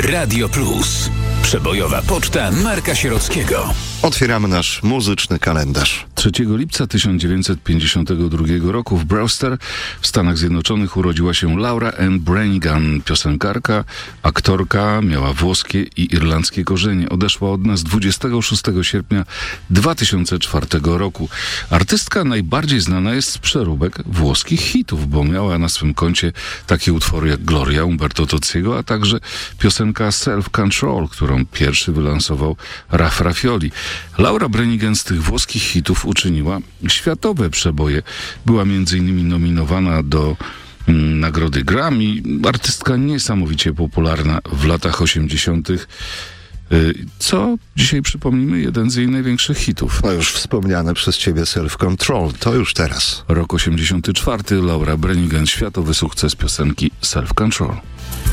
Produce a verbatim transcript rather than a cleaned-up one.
Radio Plus. Przebojowa poczta Marka Sierockiego. Otwieramy nasz muzyczny kalendarz. trzeciego lipca tysiąc dziewięćset pięćdziesiątego drugiego roku w Brewster w Stanach Zjednoczonych urodziła się Laura Ann Branigan, piosenkarka, aktorka, miała włoskie i irlandzkie korzenie. Odeszła od nas dwudziestego szóstego sierpnia dwa tysiące czwartego roku. Artystka najbardziej znana jest z przeróbek włoskich hitów, bo miała na swym koncie takie utwory jak Gloria Umberto Tozziego, a także piosenka Self Control, którą pierwszy wylansował Raf Raffioli. Laura Branigan z tych włoskich hitów uczyniła światowe przeboje. Była między innymi nominowana do mm, nagrody Grammy. Artystka niesamowicie popularna w latach osiemdziesiątych. Yy, co dzisiaj przypomnimy jeden z jej największych hitów. No już wspomniane przez ciebie Self Control, to już teraz. Rok osiemdziesiąty czwarty. Laura Branigan, światowy sukces piosenki Self Control.